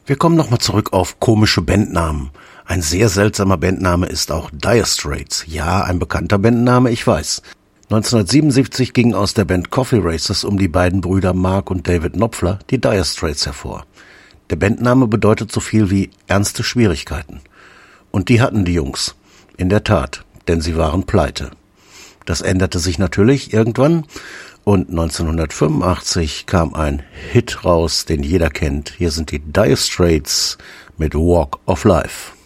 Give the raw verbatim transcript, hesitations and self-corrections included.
Wir kommen nochmal zurück auf komische Bandnamen. Ein sehr seltsamer Bandname ist auch Dire Straits. Ja, ein bekannter Bandname, ich weiß. neunzehnhundertsiebenundsiebzig gingen aus der Band Coffee Racers um die beiden Brüder Mark und David Knopfler die Dire Straits hervor. Der Bandname bedeutet so viel wie ernste Schwierigkeiten. Und die hatten die Jungs. In der Tat, denn sie waren pleite. Das änderte sich natürlich irgendwann und neunzehnhundertfünfundachtzig kam ein Hit raus, den jeder kennt. Hier sind die Dire Straits mit Walk of Life.